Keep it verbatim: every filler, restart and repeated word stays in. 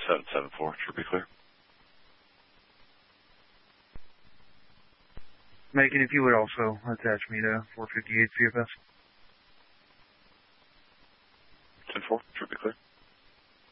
seven seven four, should be clear. Megan, if you would also attach me to four fifty-eight C F S. ten four, should be clear.